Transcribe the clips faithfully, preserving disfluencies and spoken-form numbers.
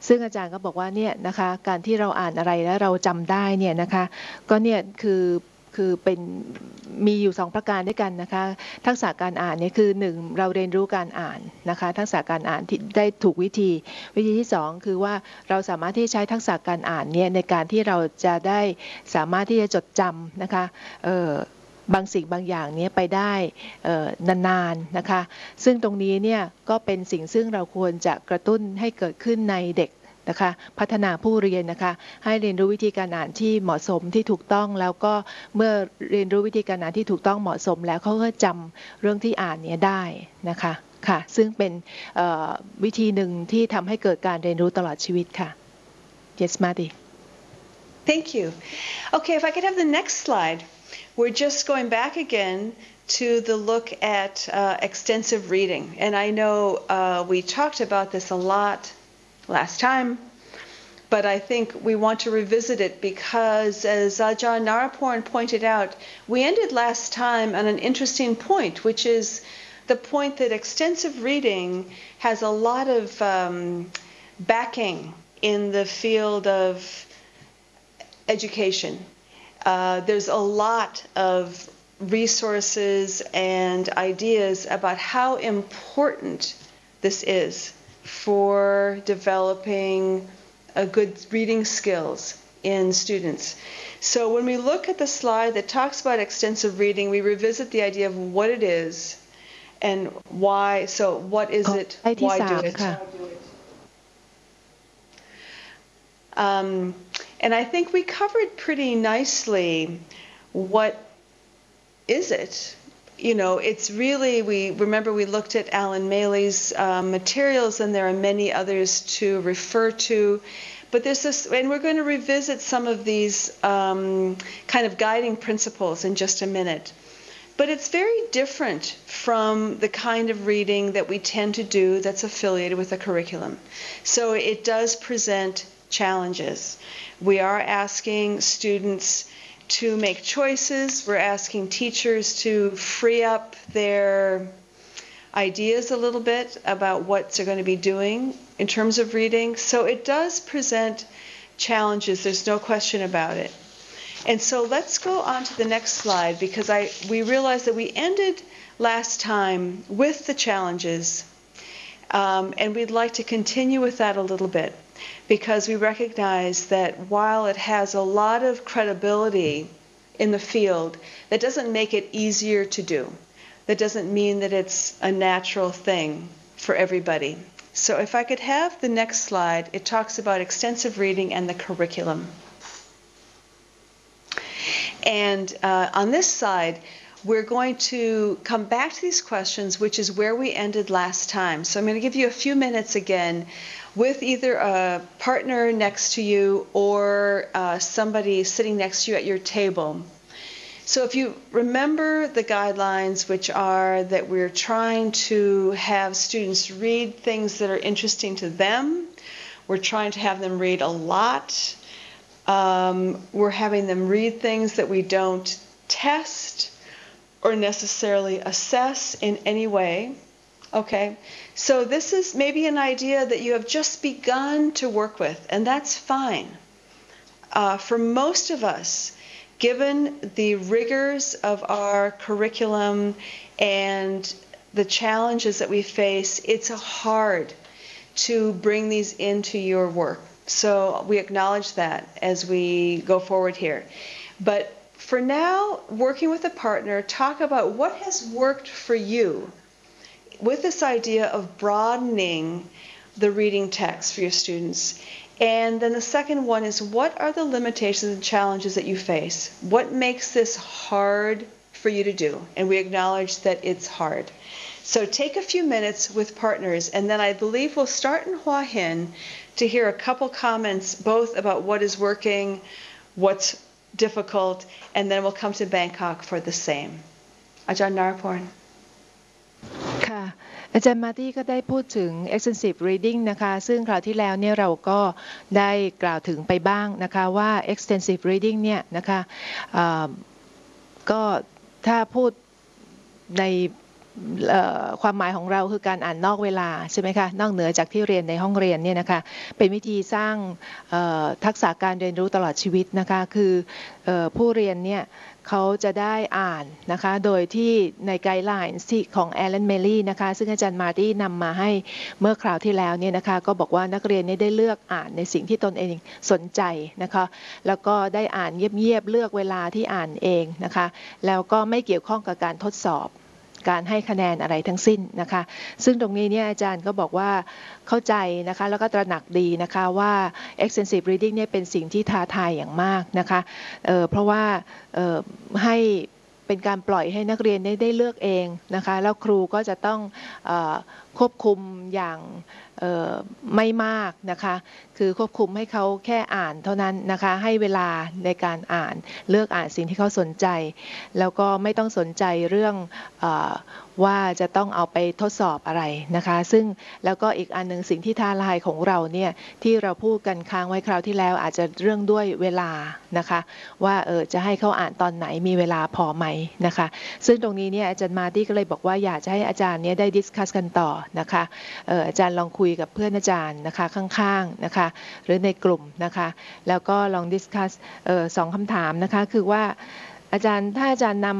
ซึ่งอาจารย์ก็บอกว่าเนี่ยนะคะการที่เราอ่านอะไรแล้วเราจำได้เนี่ยนะคะก็เนี่ยคือคือเป็นมีอยู่สองประการด้วยกันนะคะทักษะการอ่านเนี่ยคือหนึ่งเราเรียนรู้การอ่านนะคะทักษะการอ่านที่ได้ถูกวิธีวิธีที่สองคือว่าเราสามารถที่จะใช้ทักษะการอ่านเนี่ยในการที่เราจะได้สามารถที่จะจดจำนะคะเอ่อบางสิ่งบางอย่างนี้ไปได้นานๆนะคะซึ่งตรงนี้เนี่ยก็เป็นสิ่งซึ่งเราควรจะกระตุ้นให้เกิดขึ้นในเด็กนะคะพัฒนาผู้เรียนนะคะให้เรียนรู้วิธีการอ่านที่เหมาะสมที่ถูกต้องแล้วก็เมื่อเรียนรู้วิธีการอ่านที่ถูกต้องเหมาะสมแล้วเขาก็จำเรื่องที่อ่านนี้ได้นะคะค่ะซึ่งเป็นวิธีหนึ่งที่ทำให้เกิดการเรียนรู้ตลอดชีวิตค่ะ Yes, Madi. Thank you. Okay, if I could have the next slide. We're just going back again to the look at uh, extensive reading. And I know uh, we talked about this a lot last time, but I think we want to revisit it because, as Ajahn Naraporn pointed out, we ended last time on an interesting point, which is the point that extensive reading has a lot of um, backing in the field of education. Uh, there's a lot of resources and ideas about how important this is for developing a good reading skills in students. So when we look at the slide that talks about extensive reading, we revisit the idea of what it is and why. So what is it? Why do it? Um, and I think we covered pretty nicely what is it. You know, it's really, we remember we looked at Alan Maley's uh, materials, and there are many others to refer to. But there's this, and we're going to revisit some of these um, kind of guiding principles in just a minute. But it's very different from the kind of reading that we tend to do that's affiliated with a curriculum. So it does present challenges. We are asking students to make choices. We're asking teachers to free up their ideas a little bit about what they're going to be doing in terms of reading. So it does present challenges. There's no question about it. And so let's go on to the next slide because I we realized that we ended last time with the challenges. Um, and we'd like to continue with that a little bit, because we recognize that while it has a lot of credibility in the field, that doesn't make it easier to do. That doesn't mean that it's a natural thing for everybody. So if I could have the next slide, it talks about extensive reading and the curriculum. And uh, on this side, we're going to come back to these questions, which is where we ended last time. So I'm going to give you a few minutes again with either a partner next to you or uh, somebody sitting next to you at your table. So if you remember the guidelines, which are that we're trying to have students read things that are interesting to them, we're trying to have them read a lot, um, we're having them read things that we don't test or necessarily assess in any way. Okay, so this is maybe an idea that you have just begun to work with, and that's fine. Uh, for most of us, given the rigors of our curriculum and the challenges that we face, it's hard to bring these into your work. So we acknowledge that as we go forward here. But for now, working with a partner, talk about what has worked for you with this idea of broadening the reading text for your students. And then the second one is, what are the limitations and challenges that you face? What makes this hard for you to do? And we acknowledge that it's hard. So take a few minutes with partners, and then I believe we'll start in Hua Hin to hear a couple comments both about what is working, what's difficult, and then we'll come to Bangkok for the same. Ajahn Naraporn. ค่ะอาจารย์มาตี้ก็ได้พูดถึง extensive reading นะคะซึ่งคราวที่แล้วเนี่ยเราก็ได้กล่าวถึงไปบ้างนะคะว่า extensive reading เนี่ยนะคะก็ถ้าพูดในความหมายของเราคือการอ่านนอกเวลาใช่ไหมคะนอกเหนือจากที่เรียนในห้องเรียนเนี่ยนะคะเป็นวิธีสร้างทักษะการเรียนรู้ตลอดชีวิตนะคะคือผู้เรียนเนี่ยเขาจะได้อ่านนะคะโดยที่ในไกด์ไลน์ที่ของแอลเลนเมลี่นะคะซึ่งอาจารย์มาร์ตี้นำมาให้เมื่อคราวที่แล้วเนี่ยนะคะก็บอกว่านักเรียนได้เลือกอ่านในสิ่งที่ตนเองสนใจนะคะแล้วก็ได้อ่านเงียบๆเลือกเวลาที่อ่านเองนะคะแล้วก็ไม่เกี่ยวข้องกับการทดสอบการให้คะแนนอะไรทั้งสิ้นนะคะซึ่งตรงนี้เนี่ยอาจารย์ก็บอกว่าเข้าใจนะคะแล้วก็ตระหนักดีนะคะว่า extensive reading เนี่ยเป็นสิ่งที่ท้าทายอย่างมากนะคะ เอ่อ เพราะว่าเอ่อให้เป็นการปล่อยให้นักเรียนได้ได้เลือกเองนะคะแล้วครูก็จะต้องเอ่อควบคุมอย่างไม่มากนะคะคือควบคุมให้เขาแค่อ่านเท่านั้นนะคะให้เวลาในการอ่านเลือกอ่านสิ่งที่เขาสนใจแล้วก็ไม่ต้องสนใจเรื่องเอ่อว่าจะต้องเอาไปทดสอบอะไรนะคะซึ่งแล้วก็อีกอันนึงสิ่งที่ท้าทายของเราเนี่ยที่เราพูดกันค้างไว้คราวที่แล้วอาจจะเรื่องด้วยเวลานะคะว่าเออจะให้เขาอ่านตอนไหนมีเวลาพอไหมนะคะซึ่งตรงนี้เนี่ยอาจารย์มาร์ตี้ก็เลยบอกว่าอยากจะให้อาจารย์เนี่ยได้ดิสคัสกันต่อนะคะเอออาจารย์ลองคุยกับเพื่อนอาจารย์นะคะข้างๆนะคะหรือในกลุ่มนะคะแล้วก็ลองดิสคัสเออสองคำถามนะคะคือว่าอาจารย์ถ้าอาจารย์นำ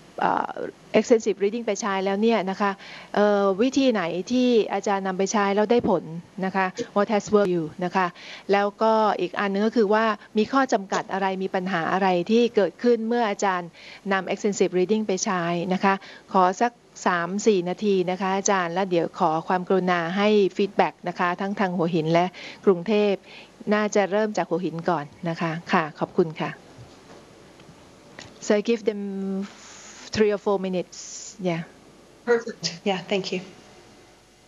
extensive reading ไปใช้แล้วเนี่ยนะคะวิธีไหนที่อาจารย์นำไปใช้แล้วได้ผลนะคะ what has worked you นะคะแล้วก็อีกอันนึงก็คือว่ามีข้อจำกัดอะไรมีปัญหาอะไรที่เกิดขึ้นเมื่ออาจารย์นำ extensive reading ไปใช้นะคะขอสัก สามถึงสี่ นาทีนะคะอาจารย์แล้วเดี๋ยวขอความกรุณาให้ฟีดแบ็กนะคะทั้งทางหัวหินและกรุงเทพน่าจะเริ่มจากหัวหินก่อนนะคะค่ะขอบคุณค่ะ so I give them three or four minutes. Yeah. Perfect. Yeah, thank you.